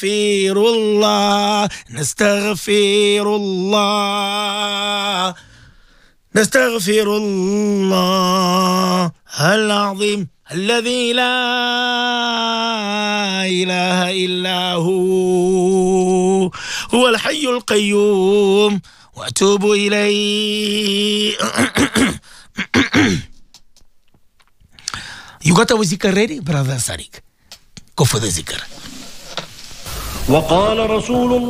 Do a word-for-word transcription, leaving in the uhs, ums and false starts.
الله نستغفر الله نستغفر الله العظيم الذي لا إله إلا هو هو الحي القيوم وأتوب إليه. You got our zikr ready, brother Sadiq? Go for the zikr. وقال رسول الله